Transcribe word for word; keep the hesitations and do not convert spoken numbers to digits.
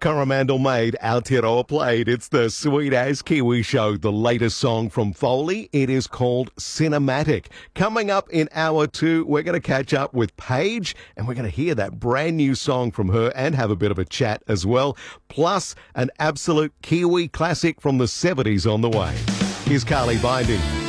Coromandel made, Aotearoa played. It's the Sweet As Kiwi Show, the latest song from Foley. It is called Cinematic. Coming up in hour two, we're going to catch up with Paige, and we're going to hear that brand new song from her and have a bit of a chat as well. Plus, an absolute Kiwi classic from the seventies on the way. Here's Carly Binding.